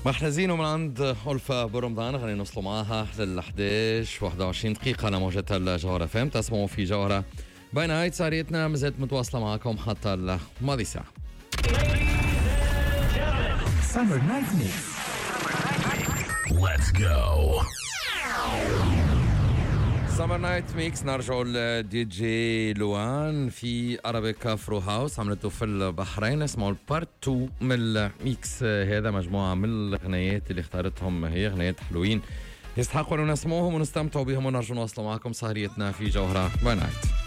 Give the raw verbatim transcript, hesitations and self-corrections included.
محرزين من عند ألفا برمضان، خلينا نوصلوا معها لل احدعش وواحد وعشرين دقيقة على موجة الجوهرة فهم. تسمعوا في جوهرة بين هاي ساريتنا، مازالت متواصلة معكم حتى الماضي ساعة. Summer Night Mix. Let's go. سمر نايت ميكس. نرجعوا لدي جي لوان في أرابيك أفرو هاوس عملته في البحرين. اسمه البارت تو من الميكس هذا، مجموعة من الأغنيات اللي اختارتهم هي أغنيات حلوين يستحقوا أن نسمعهم ونستمتعوا بهم، ونرجو نواصل معكم سهريتنا في جوهرة بنايت.